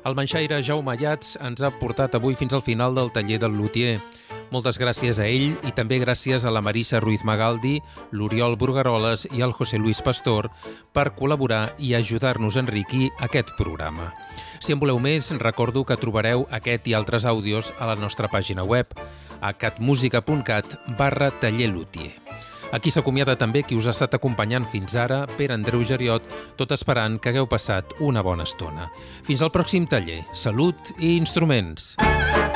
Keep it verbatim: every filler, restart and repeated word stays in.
El manxaire Jaume Ayats ens ha portat avui fins al final del taller del lutier. Moltes gràcies a ell i també gràcies a la Marisa Ruiz Magaldi, l'Oriol Burgaroles i el José Luis Pastor per col·laborar i ajudar-nos a enriquir aquest programa. Si en voleu més, recordo que trobareu aquest i altres àudios a la nostra pàgina web, a catmusica.cat barra taller lutier. Aquí s'acomiada també qui us ha estat acompanyant fins ara, Pere Andreu Geriot, tot esperant que hagueu passat una bona estona. Fins al pròxim taller. Salut i instruments!